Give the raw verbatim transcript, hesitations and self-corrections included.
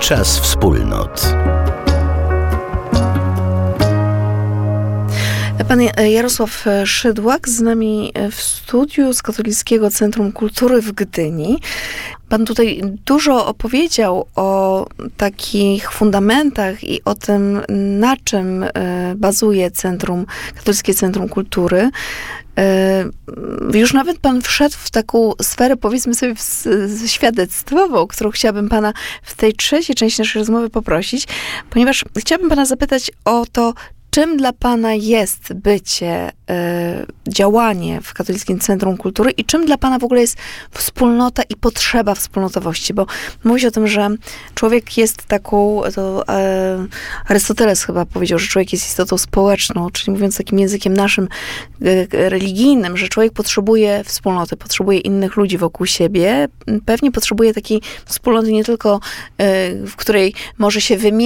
Czas wspólnot. Pan Jarosław Szydłak z nami w studiu z Katolickiego Centrum Kultury w Gdyni. Pan tutaj dużo opowiedział o takich fundamentach i o tym, na czym bazuje Centrum, Katolickie Centrum Kultury. Już nawet pan wszedł w taką sferę, powiedzmy sobie, świadectwową, którą chciałabym pana w tej trzeciej części naszej rozmowy poprosić, ponieważ chciałabym pana zapytać o to, czym dla pana jest bycie, y, działanie w Katolickim Centrum Kultury i czym dla pana w ogóle jest wspólnota i potrzeba wspólnotowości? Bo mówi się o tym, że człowiek jest taką, to y, Arystoteles chyba powiedział, że człowiek jest istotą społeczną, czyli mówiąc takim językiem naszym y, religijnym, że człowiek potrzebuje wspólnoty, potrzebuje innych ludzi wokół siebie. Pewnie potrzebuje takiej wspólnoty nie tylko, y, w której może się wymienić,